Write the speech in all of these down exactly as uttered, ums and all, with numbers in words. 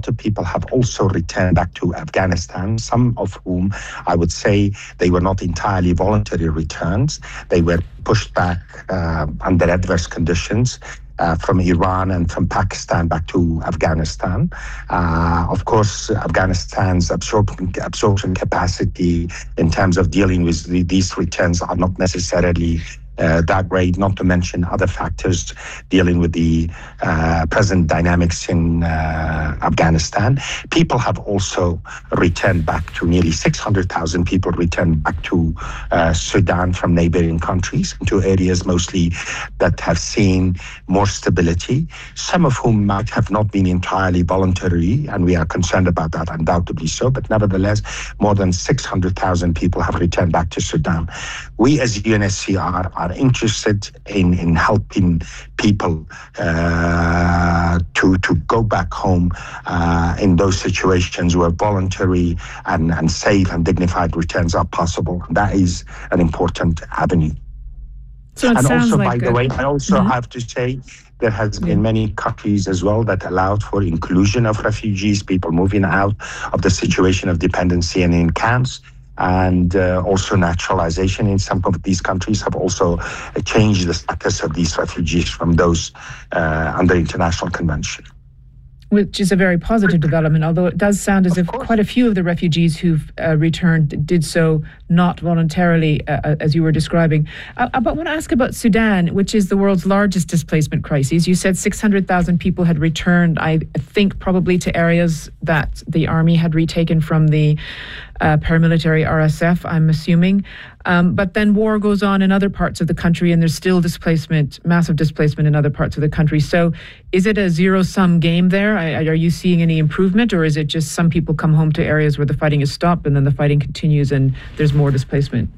lot of people have also returned back to Afghanistan, some of whom I would say they were not entirely voluntary returns. They were pushed back uh, under adverse conditions. Uh, from Iran and from Pakistan back to Afghanistan. Uh, of course, Afghanistan's absorption, absorption capacity in terms of dealing with the, these returns are not necessarily Uh, that great, not to mention other factors dealing with the uh, present dynamics in uh, Afghanistan. People have also returned back to nearly six hundred thousand people returned back to uh, Sudan from neighboring countries, to areas mostly that have seen more stability, some of whom might have not been entirely voluntary, and we are concerned about that, undoubtedly so, but nevertheless, more than six hundred thousand people have returned back to Sudan. We as U N S C R are are interested in, in helping people uh, to to go back home uh, in those situations where voluntary and, and safe and dignified returns are possible. That is an important avenue. So it and sounds also, like by the a, way, I also mm-hmm. have to say there has been many countries as well that allowed for inclusion of refugees, people moving out of the situation of dependency and in camps. And uh, also naturalization in some of these countries have also uh, changed the status of these refugees from those uh, under international convention. Which is a very positive development, although it does sound as of if course. quite a few of the refugees who've uh, returned did so not voluntarily, uh, as you were describing. Uh, but I want to ask about Sudan, which is the world's largest displacement crisis. You said six hundred thousand people had returned, I think probably to areas that the army had retaken from the uh, paramilitary R S F, I'm assuming. Um, but then war goes on in other parts of the country, and there's still displacement, massive displacement in other parts of the country. So is it a zero-sum game there? Are you seeing any improvement, or is it just some people come home to areas where the fighting is stopped and then the fighting continues and there's more displacement?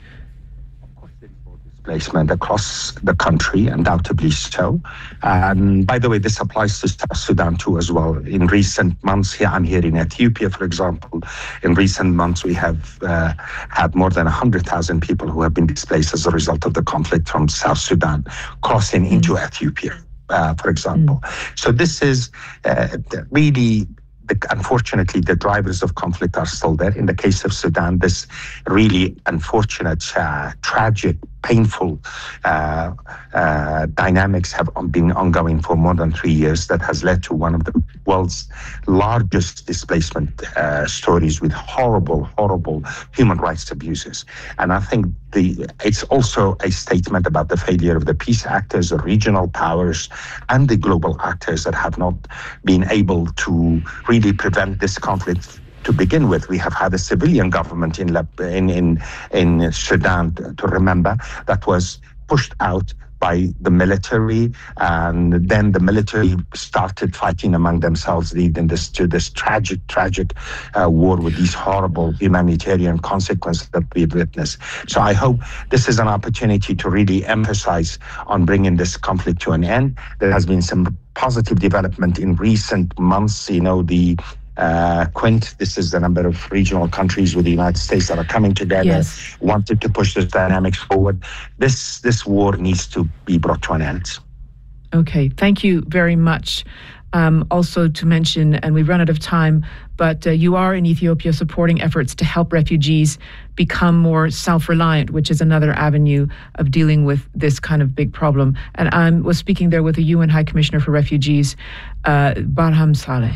Displacement across the country, undoubtedly so. And by the way, this applies to South Sudan too as well. In recent months, here I'm here in Ethiopia, for example. In recent months, we have uh, had more than one hundred thousand people who have been displaced as a result of the conflict from South Sudan crossing mm. into Ethiopia, uh, for example. Mm. So this is uh, really... Unfortunately, the drivers of conflict are still there. In the case of Sudan, this really unfortunate, uh, tragic, painful uh, uh, dynamics have been ongoing for more than three years. That has led to one of the world's largest displacement uh, stories with horrible, horrible human rights abuses. And I think the it's also a statement about the failure of the peace actors, the regional powers, and the global actors that have not been able to really prevent this conflict. To begin with, we have had a civilian government in in in, in Sudan, to remember, that was pushed out by the military, and then the military started fighting among themselves, leading this to this tragic, tragic uh, war with these horrible humanitarian consequences that we've witnessed. So I hope this is an opportunity to really emphasize on bringing this conflict to an end. There has been some positive development in recent months. You know, the Uh, Quint, this is the number of regional countries with the United States that are coming together, yes. wanted to push this dynamics forward. This this war needs to be brought to an end. Okay, thank you very much. Um, also to mention, and we've run out of time, but uh, you are in Ethiopia supporting efforts to help refugees become more self-reliant, which is another avenue of dealing with this kind of big problem. And I was speaking there with the U N High Commissioner for Refugees, uh, Barham Saleh.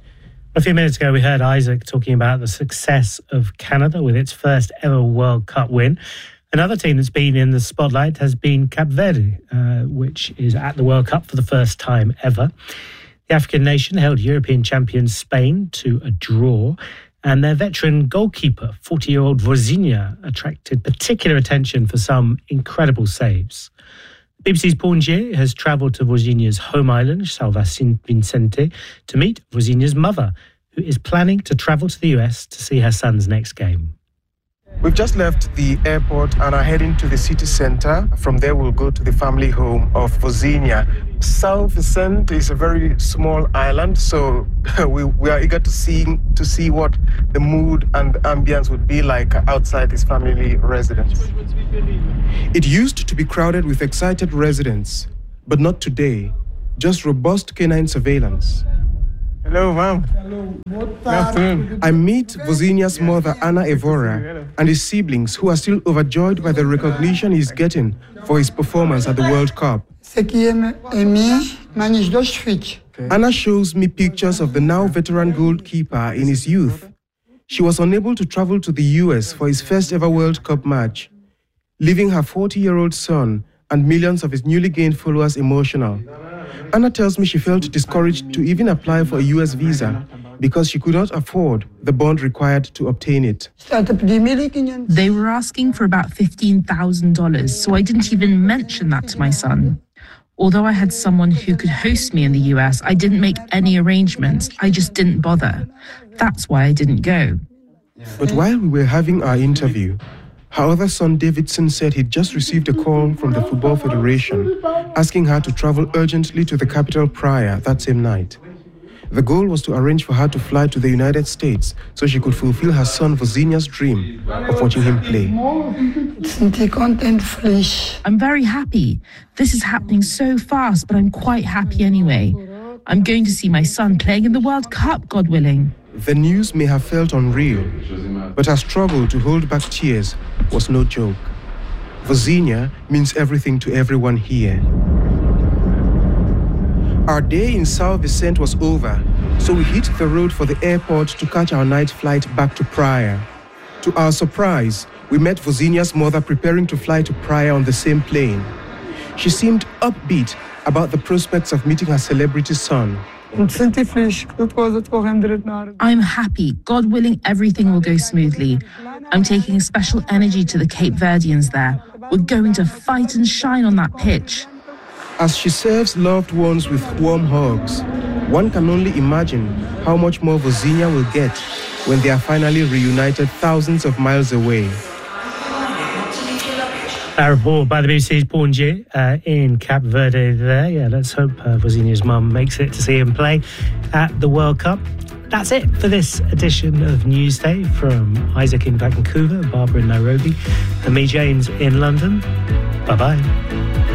A few minutes ago, we heard Isaac talking about the success of Canada with its first ever World Cup win. Another team that's been in the spotlight has been Cape Verde, uh, which is at the World Cup for the first time ever. The African nation held European champions Spain to a draw, and their veteran goalkeeper, forty-year-old Vozinha, attracted particular attention for some incredible saves. B B C's Paul Ngier has travelled to Vozinha's home island, Salva Vicente, to meet Vozinha's mother, who is planning to travel to the U S to see her son's next game. We've just left the airport and are heading to the city centre. From there, we'll go to the family home of Vozinha. São Vicente is a very small island, so we, we are eager to see, to see what the mood and the ambience would be like outside his family residence. It used to be crowded with excited residents, but not today, just robust canine surveillance. Hello, ma'am. Hello. Good afternoon. I meet Vozinia's mother, Anna Evora, and his siblings, who are still overjoyed by the recognition he's getting for his performance at the World Cup. Anna shows me pictures of the now veteran goalkeeper in his youth. She was unable to travel to the U S for his first ever World Cup match, leaving her forty-year-old son and millions of his newly gained followers emotional. Anna tells me she felt discouraged to even apply for a U S visa because she could not afford the bond required to obtain it. They were asking for about fifteen thousand dollars, so I didn't even mention that to my son. Although I had someone who could host me in the U S, I didn't make any arrangements. I just didn't bother. That's why I didn't go. But while we were having our interview, her other son Davidson said he'd just received a call from the Football Federation asking her to travel urgently to the capital Praia that same night. The goal was to arrange for her to fly to the United States so she could fulfill her son Vozinia's dream of watching him play. I'm very happy. This is happening so fast, but I'm quite happy anyway. I'm going to see my son playing in the World Cup, God willing. The news may have felt unreal, but her struggle to hold back tears was no joke. Vozinia means everything to everyone here. Our day in São Vicente was over, so we hit the road for the airport to catch our night flight back to Praia. To our surprise, we met Vozinia's mother preparing to fly to Praia on the same plane. She seemed upbeat about the prospects of meeting her celebrity son. I'm happy. God willing, everything will go smoothly. I'm taking special energy to the Cape Verdeans there. We're going to fight and shine on that pitch. As she serves loved ones with warm hugs, one can only imagine how much more Vozinia will get when they are finally reunited thousands of miles away. A report by the B B C's Paul Njie uh, in Cape Verde there. Yeah, let's hope uh, Vozinia's mum makes it to see him play at the World Cup. That's it for this edition of Newsday from Isaac in Vancouver, Barbara in Nairobi, and me, James, in London. Bye-bye.